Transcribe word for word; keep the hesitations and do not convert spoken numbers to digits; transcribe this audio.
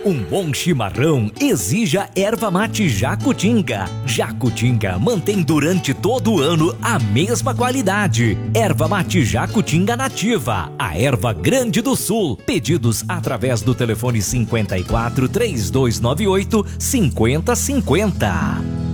um bom chimarrão, exija erva mate Jacutinga. Jacutinga mantém durante todo o ano a mesma qualidade. Erva mate Jacutinga nativa, a erva grande do sul. Pedidos através do telefone cinquenta e quatro, três dois nove oito, cinquenta cinquenta.